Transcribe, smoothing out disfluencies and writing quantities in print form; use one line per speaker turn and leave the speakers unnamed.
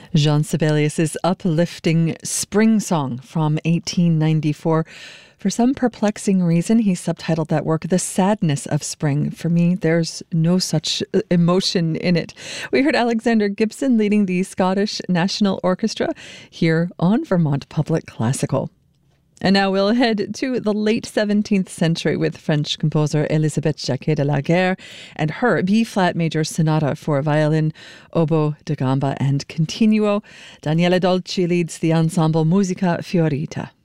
Jean Sibelius' uplifting spring song from 1894. For some perplexing reason, he subtitled that work The Sadness of Spring. For me, there's no such emotion in it. We heard Alexander Gibson leading the Scottish National Orchestra here on Vermont Public Classical. And now we'll head to the late 17th century with French composer Elisabeth Jacquet de la Guerre and her B-flat major sonata for violin, oboe da gamba and continuo. Daniele Dolci leads the ensemble Musica Fiorita.